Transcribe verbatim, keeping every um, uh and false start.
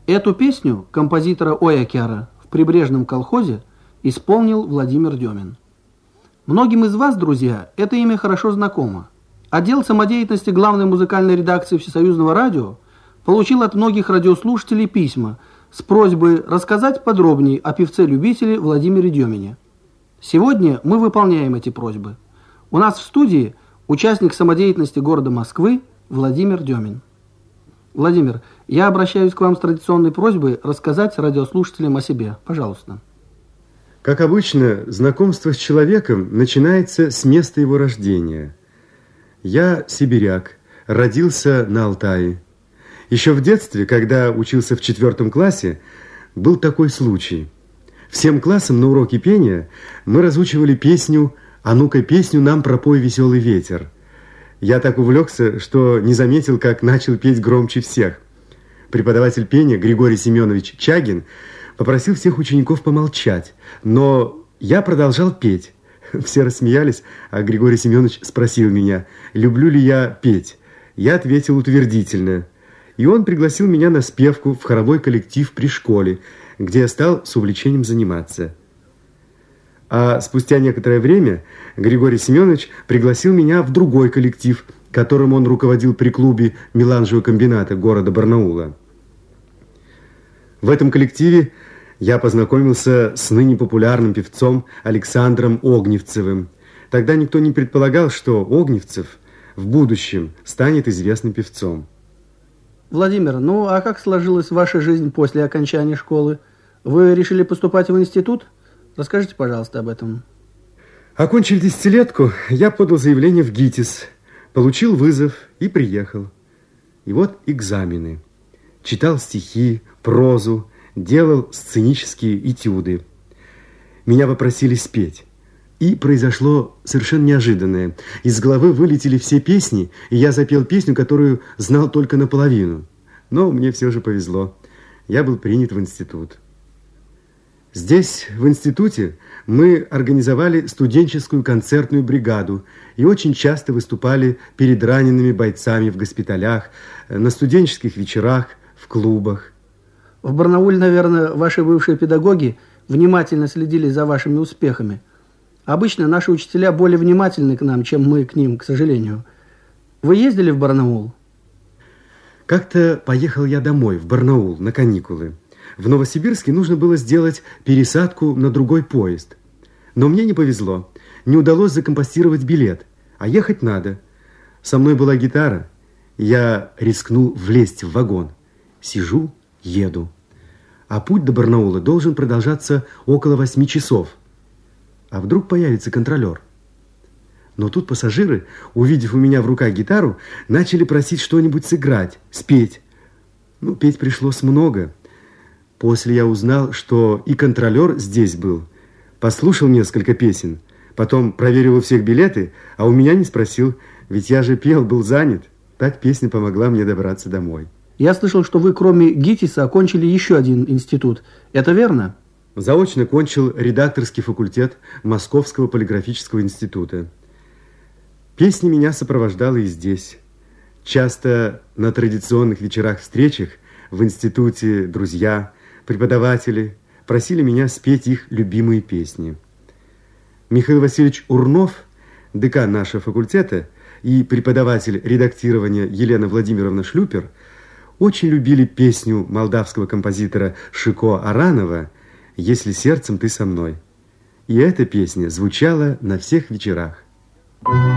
Эту песню композитора Оякяра в прибрежном колхозе исполнил Владимир Демин. Многим из вас, друзья, это имя хорошо знакомо. Отдел самодеятельности главной музыкальной редакции Всесоюзного радио получил от многих радиослушателей письма с просьбой рассказать подробнее о певце-любителе Владимире Демине. Сегодня мы выполняем эти просьбы. У нас в студии участник самодеятельности города Москвы Владимир Демин. Владимир, я обращаюсь к вам с традиционной просьбой рассказать радиослушателям о себе. Пожалуйста. Как обычно, знакомство с человеком начинается с места его рождения. Я сибиряк, родился на Алтае. Еще в детстве, когда учился в четвертом классе, был такой случай. Всем классом на уроке пения мы разучивали песню «А ну-ка песню нам пропой, веселый ветер». Я так увлекся, что не заметил, как начал петь громче всех. Преподаватель пения Григорий Семенович Чагин попросил всех учеников помолчать, но я продолжал петь. Все рассмеялись, а Григорий Семенович спросил меня, люблю ли я петь. Я ответил утвердительно. И он пригласил меня на спевку в хоровой коллектив при школе, где я стал с увлечением заниматься. А спустя некоторое время Григорий Семенович пригласил меня в другой коллектив, которым он руководил при клубе меланжевого комбината города Барнаула. В этом коллективе я познакомился с ныне популярным певцом Александром Огневцевым. Тогда никто не предполагал, что Огневцев в будущем станет известным певцом. Владимир, ну а как сложилась ваша жизнь после окончания школы? Вы решили поступать в институт? Расскажите, пожалуйста, об этом. Окончив десятилетку, я подал заявление в ГИТИС, получил вызов и приехал. И вот экзамены. Читал стихи, прозу, делал сценические этюды. Меня попросили спеть. И произошло совершенно неожиданное. Из головы вылетели все песни, и я запел песню, которую знал только наполовину. Но мне все же повезло. Я был принят в институт. Здесь, в институте, мы организовали студенческую концертную бригаду и очень часто выступали перед ранеными бойцами в госпиталях, на студенческих вечерах, в клубах. В Барнауле, наверное, ваши бывшие педагоги внимательно следили за вашими успехами. Обычно наши учителя более внимательны к нам, чем мы к ним, к сожалению. Вы ездили в Барнаул? Как-то поехал я домой, в Барнаул, на каникулы. В Новосибирске нужно было сделать пересадку на другой поезд. Но мне не повезло. Не удалось закомпостировать билет. А ехать надо. Со мной была гитара. Я рискнул влезть в вагон. Сижу, еду. А путь до Барнаула должен продолжаться около восьми часов. А вдруг появится контролер? Но тут пассажиры, увидев у меня в руках гитару, начали просить что-нибудь сыграть, спеть. Ну, петь пришлось много. После я узнал, что и контролер здесь был. Послушал несколько песен, потом проверил у всех билеты, а у меня не спросил, ведь я же пел, был занят. Так песня помогла мне добраться домой. Я слышал, что вы кроме ГИТИСа окончили еще один институт. Это верно? Заочно кончил редакторский факультет Московского полиграфического института. Песня меня сопровождала и здесь. Часто на традиционных вечерах-встречах в институте друзья, преподаватели просили меня спеть их любимые песни. Михаил Васильевич Урнов, декан нашего факультета, и преподаватель редактирования Елена Владимировна Шлюпер очень любили песню молдавского композитора Шико Аранова «Если сердцем ты со мной». И эта песня звучала на всех вечерах.